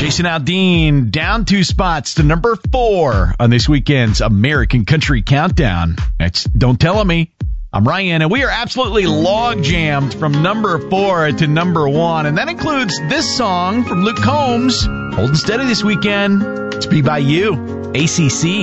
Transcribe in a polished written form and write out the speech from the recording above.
Jason Aldean down 2 spots to number 4 on this weekend's American Country Countdown. That's Don't Tell Me. I'm Ryan, and we are absolutely log jammed from number 4 to number 1, and that includes this song from Luke Combs, Holding Steady this weekend. It's Be By You, ACC.